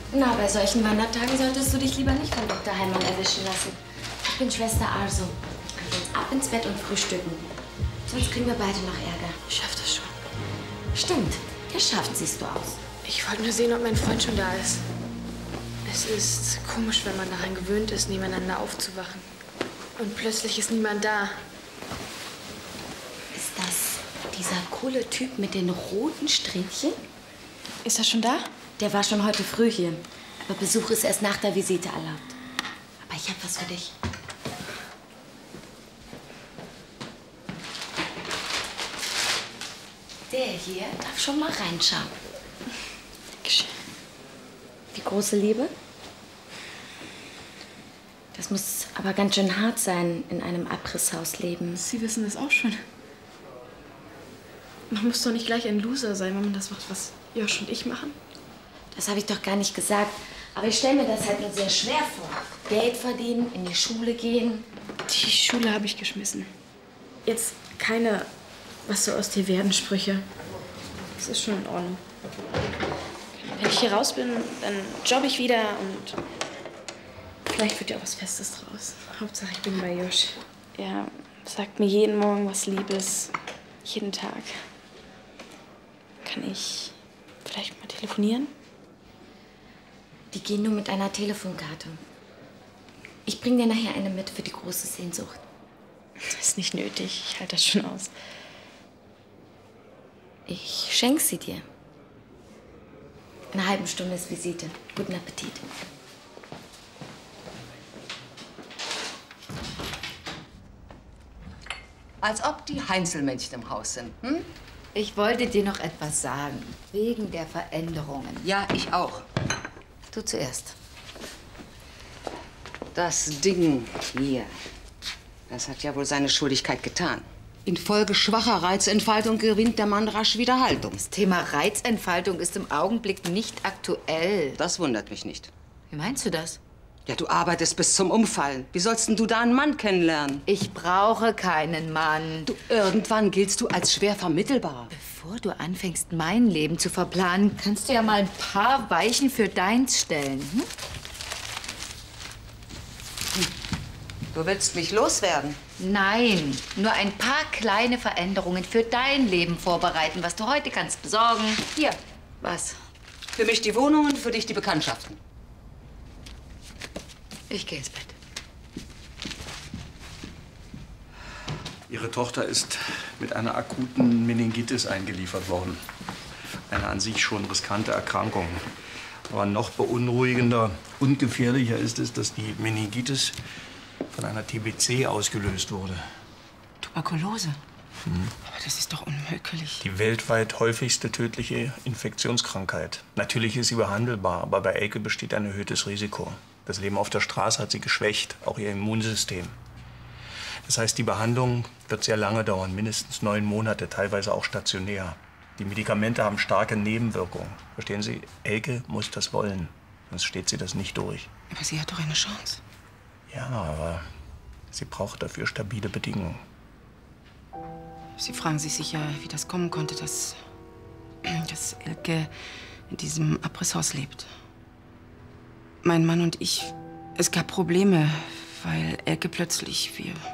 Na, bei solchen Wandertagen solltest du dich lieber nicht von Dr. Heimann erwischen lassen. Ich bin Schwester Arso. Und jetzt ab ins Bett und frühstücken. Sonst kriegen wir beide noch Ärger. Ich schaff das schon. Stimmt, geschafft siehst du aus. Ich wollte nur sehen, ob mein Freund schon da ist. Es ist komisch, wenn man daran gewöhnt ist, nebeneinander aufzuwachen. Und plötzlich ist niemand da. Ist das dieser coole Typ mit den roten Strähnchen? Ist er schon da? Der war schon heute früh hier. Aber Besuch ist erst nach der Visite erlaubt. Aber ich habe was für dich. Der hier darf schon mal reinschauen. Dankeschön. Die große Liebe? Das muss aber ganz schön hart sein, in einem Abrisshaus leben. Sie wissen das auch schon. Man muss doch nicht gleich ein Loser sein, wenn man das macht, was Josh und ich machen. Das habe ich doch gar nicht gesagt. Aber ich stelle mir das halt nur sehr schwer vor. Geld verdienen, in die Schule gehen. Die Schule habe ich geschmissen. Jetzt keine was so aus dir werden Sprüche. Das ist schon in Ordnung. Wenn ich hier raus bin, dann jobbe ich wieder und vielleicht wird ja auch was Festes draus. Hauptsache, ich bin bei Josh. Er sagt mir jeden Morgen was Liebes. Jeden Tag. Kann ich vielleicht mal telefonieren? Die gehen nur mit einer Telefonkarte. Ich bringe dir nachher eine mit für die große Sehnsucht. Das ist nicht nötig. Ich halte das schon aus. Ich schenke sie dir. In einer halben Stunde ist Visite. Guten Appetit. Als ob die Heinzelmännchen im Haus sind, hm? Ich wollte dir noch etwas sagen, wegen der Veränderungen. Ja, ich auch. Du zuerst. Das Ding hier, das hat ja wohl seine Schuldigkeit getan. Infolge schwacher Reizentfaltung gewinnt der Mann rasch wieder Haltung. Das Thema Reizentfaltung ist im Augenblick nicht aktuell. Das wundert mich nicht. Wie meinst du das? Ja, du arbeitest bis zum Umfallen. Wie sollst denn du da einen Mann kennenlernen? Ich brauche keinen Mann. Du, irgendwann giltst du als schwer vermittelbar. Bevor du anfängst, mein Leben zu verplanen, kannst du ja mal ein paar Weichen für deins stellen. Hm? Du willst mich loswerden? Nein, nur ein paar kleine Veränderungen für dein Leben vorbereiten, was du heute kannst besorgen. Hier, Was? für mich die Wohnungen, für dich die Bekanntschaften. Ich gehe ins Bett. Ihre Tochter ist mit einer akuten Meningitis eingeliefert worden. Eine an sich schon riskante Erkrankung. Aber noch beunruhigender und gefährlicher ist es, dass die Meningitis von einer TBC ausgelöst wurde. Tuberkulose? Aber das ist doch unmöglich. Die weltweit häufigste tödliche Infektionskrankheit. Natürlich ist sie behandelbar, aber bei Elke besteht ein erhöhtes Risiko. Das Leben auf der Straße hat sie geschwächt, auch ihr Immunsystem. Das heißt, die Behandlung wird sehr lange dauern, mindestens 9 Monate, teilweise auch stationär. Die Medikamente haben starke Nebenwirkungen. Verstehen Sie, Elke muss das wollen, sonst steht sie das nicht durch. Aber sie hat doch eine Chance. Ja, aber sie braucht dafür stabile Bedingungen. Sie fragen sich sicher, wie das kommen konnte, dass Elke in diesem Abrisshaus lebt. Mein Mann und ich, es gab Probleme, weil Elke plötzlich, wir